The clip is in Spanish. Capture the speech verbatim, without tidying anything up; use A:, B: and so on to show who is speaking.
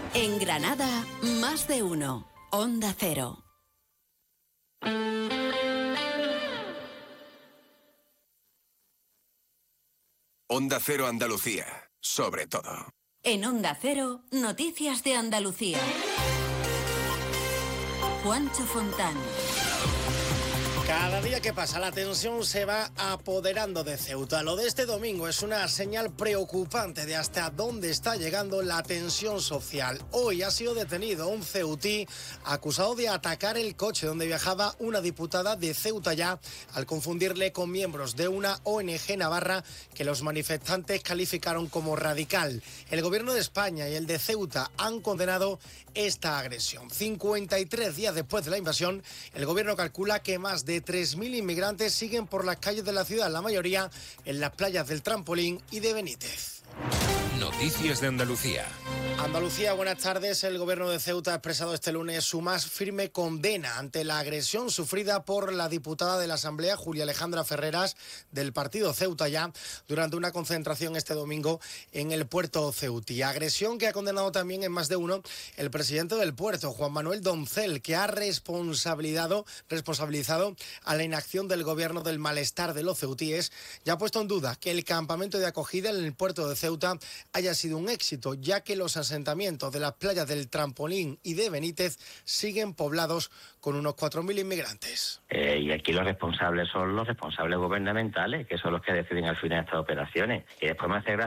A: En Granada, más de uno. Onda Cero.
B: Onda Cero Andalucía, sobre todo.
A: En Onda Cero, noticias de Andalucía. Juancho Fontán.
C: Cada día que pasa, la tensión se va apoderando de Ceuta. Lo de este domingo es una señal preocupante de hasta dónde está llegando la tensión social. Hoy ha sido detenido un ceutí acusado de atacar el coche donde viajaba una diputada de Ceuta Ya al confundirle con miembros de una O N G navarra que los manifestantes calificaron como radical. El gobierno de España y el de Ceuta han condenado esta agresión. cincuenta y tres días después de la invasión, el gobierno calcula que más de tres mil inmigrantes siguen por las calles de la ciudad, la mayoría en las playas del Trampolín y de Benítez.
D: Noticias de Andalucía.
C: Andalucía, buenas tardes. El gobierno de Ceuta ha expresado este lunes su más firme condena ante la agresión sufrida por la diputada de la Asamblea, Julia Alejandra Ferreras, del partido Ceuta Ya, durante una concentración este domingo en el puerto ceutí. Agresión que ha condenado también en más de uno el presidente del puerto, Juan Manuel Doncel, que ha responsabilizado, responsabilizado a la inacción del gobierno del malestar de los ceutíes y ha puesto en duda que el campamento de acogida en el puerto de Ceuta haya sido un éxito, ya que los asentamientos de las playas del Trampolín y de Benítez siguen poblados con unos cuatro mil inmigrantes.
E: Eh, y aquí los responsables son los responsables gubernamentales, que son los que deciden al final estas operaciones. Y después me hace gracia